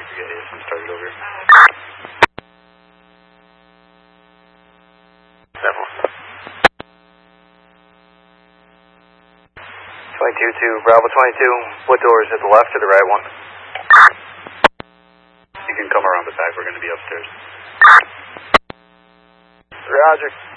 if we get ASM started over here. 22 to Bravo 22, what door is it, the left or the right one? You can come around the back, we're going to be upstairs. Roger.